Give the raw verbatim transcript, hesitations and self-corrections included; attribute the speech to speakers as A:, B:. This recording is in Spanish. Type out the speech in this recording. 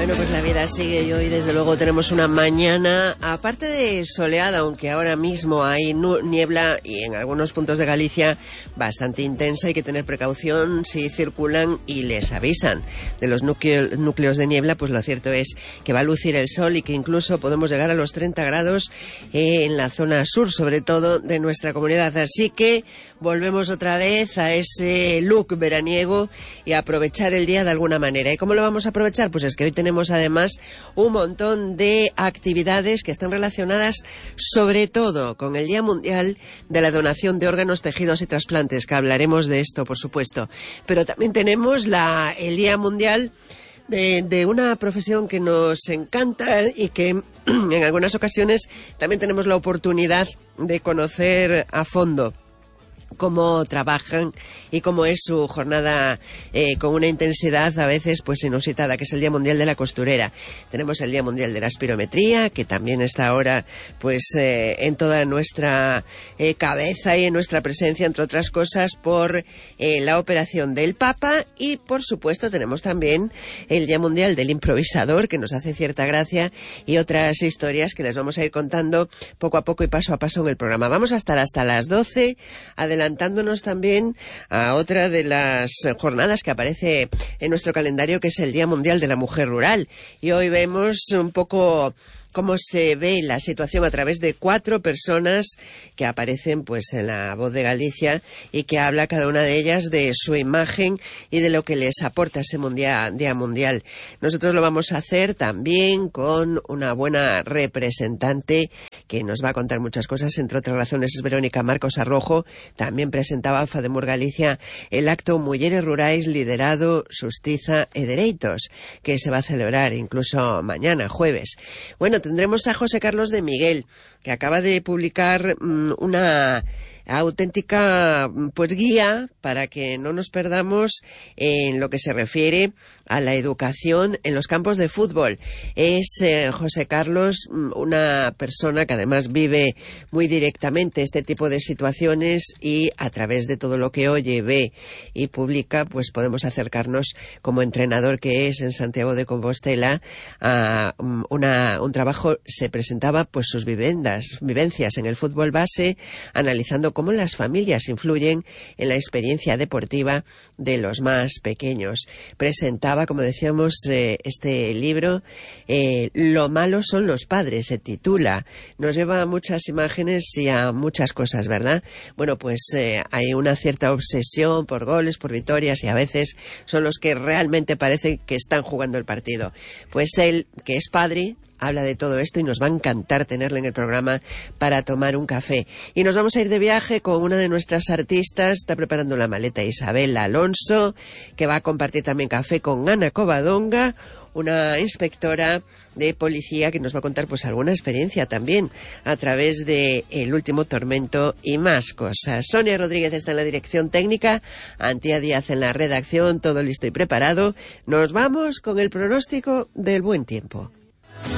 A: Bueno, pues la vida sigue y hoy desde luego tenemos una mañana, aparte de soleada, aunque ahora mismo hay niebla y en algunos puntos de Galicia bastante intensa. Hay que tener precaución si circulan y les avisan de los núcleos, núcleos de niebla. Pues lo cierto es que va a lucir el sol y que incluso podemos llegar a los treinta grados en la zona sur, sobre todo de nuestra comunidad. Así que volvemos otra vez a ese look veraniego y a aprovechar el día de alguna manera. ¿Y cómo lo vamos a aprovechar? Pues es que hoy tenemos además un montón de actividades que están relacionadas sobre todo con el Día Mundial de la Donación de Órganos, Tejidos y Trasplantes, que hablaremos de esto, por supuesto. Pero también tenemos la, el Día Mundial de, de una profesión que nos encanta y que en algunas ocasiones también tenemos la oportunidad de conocer a fondo cómo trabajan y cómo es su jornada eh, con una intensidad a veces pues inusitada, que es el Día Mundial de la Costurera. Tenemos el Día Mundial de la Espirometría, que también está ahora pues eh, en toda nuestra eh, cabeza y en nuestra presencia, entre otras cosas, por eh, la operación del Papa. Y por supuesto tenemos también el Día Mundial del Improvisador, que nos hace cierta gracia, y otras historias que les vamos a ir contando poco a poco y paso a paso en el programa. Vamos a estar hasta las doce, adelante adelantándonos también a otra de las jornadas que aparece en nuestro calendario, que es el Día Mundial de la Mujer Rural. Y hoy vemos un poco cómo se ve la situación a través de cuatro personas que aparecen pues en La Voz de Galicia y que habla cada una de ellas de su imagen y de lo que les aporta ese mundial, Día Mundial. Nosotros lo vamos a hacer también con una buena representante que nos va a contar muchas cosas, entre otras razones es Verónica Marcos Arrojo. También presentaba Fademur Galicia el acto Mulleres Rurais liderado Xustiza e Dereitos, que se va a celebrar incluso mañana, jueves. Bueno, tendremos a José Carlos de Miguel, que acaba de publicar mmm, una auténtica pues guía para que no nos perdamos en lo que se refiere a la educación en los campos de fútbol. Es eh, José Carlos una persona que además vive muy directamente este tipo de situaciones y a través de todo lo que oye, ve y publica, pues podemos acercarnos como entrenador que es en Santiago de Compostela a una, un trabajo. Se presentaba pues sus vivendas, vivencias en el fútbol base, analizando cómo las familias influyen en la experiencia deportiva de los más pequeños. Presentaba, como decíamos, eh, este libro, eh, Lo malo son los padres, se titula. Nos lleva a muchas imágenes y a muchas cosas, ¿verdad? Bueno, pues eh, hay una cierta obsesión por goles, por victorias, y a veces son los que realmente parece que están jugando el partido. Pues él, que es padre, habla de todo esto y nos va a encantar tenerle en el programa para tomar un café. Y nos vamos a ir de viaje con una de nuestras artistas. Está preparando la maleta Isabel Alonso, que va a compartir también café con Ana Covadonga, una inspectora de policía que nos va a contar pues alguna experiencia también a través de El Último Tormento y más cosas. Sonia Rodríguez está en la dirección técnica, Antía Díaz en la redacción, todo listo y preparado. Nos vamos con el pronóstico del buen tiempo.